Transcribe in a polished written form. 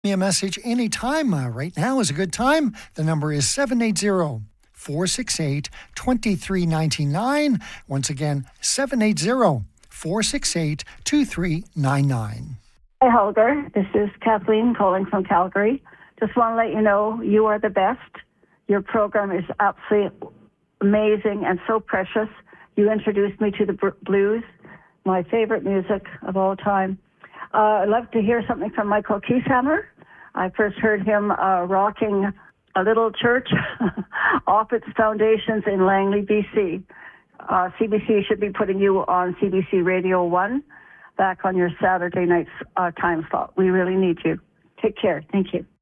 Me a message anytime. Right now is a good time. The number is 780-468-2399. Once again, 780-468-2399. Hi, Holger. This is Kathleen calling from Calgary. Just want to let you know you are the best. Your program is absolutely amazing and so precious. You introduced me to the blues, my favorite music of all time. I'd love to hear something from Michael Keeshammer. I first heard him rocking a little church off its foundations in Langley, BC. CBC should be putting you on CBC Radio 1 back on your Saturday night time slot. We really need you. Take care. Thank you.